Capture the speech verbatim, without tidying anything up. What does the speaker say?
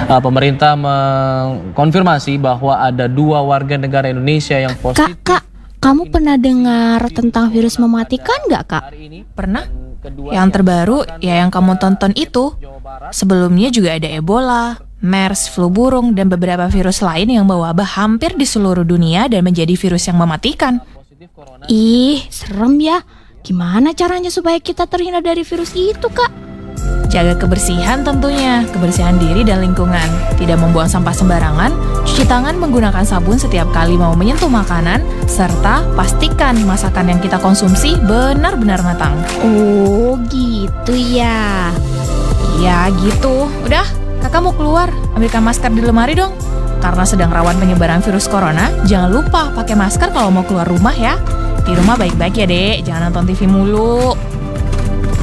Uh, pemerintah mengkonfirmasi bahwa ada dua warga negara Indonesia yang positif. Kak, Kak, kamu pernah dengar tentang virus mematikan nggak, Kak? Pernah? Yang terbaru ya yang kamu tonton itu. Sebelumnya juga ada Ebola, MERS, flu burung, dan beberapa virus lain yang mewabah hampir di seluruh dunia dan menjadi virus yang mematikan. Ih, serem ya. Gimana caranya supaya kita terhindar dari virus itu, Kak? Jaga kebersihan tentunya, kebersihan diri dan lingkungan. Tidak membuang sampah sembarangan, cuci tangan menggunakan sabun setiap kali mau menyentuh makanan, serta pastikan masakan yang kita konsumsi benar-benar matang. Oh, gitu ya. Iya, gitu. Udah, kakak mau keluar, ambilkan masker di lemari dong. Karena sedang rawan penyebaran virus corona, jangan lupa pakai masker kalau mau keluar rumah ya. Di rumah baik-baik ya, Dek. Jangan nonton T V mulu.